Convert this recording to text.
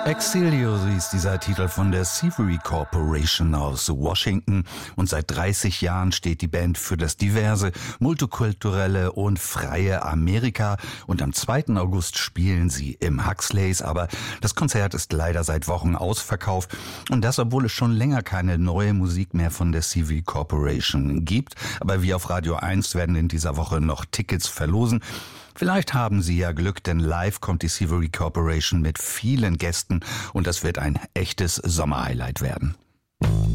Exilio, so ist dieser Titel von der Severy Corporation aus Washington, und seit 30 Jahren steht die Band für das diverse, multikulturelle und freie Amerika, und am 2. August spielen sie im Huxleys, aber das Konzert ist leider seit Wochen ausverkauft, und das, obwohl es schon länger keine neue Musik mehr von der Severy Corporation gibt. Aber wir auf Radio 1 werden in dieser Woche noch Tickets verlosen. Vielleicht haben Sie ja Glück, denn live kommt die Severy Corporation mit vielen Gästen, und das wird ein echtes Sommerhighlight werden.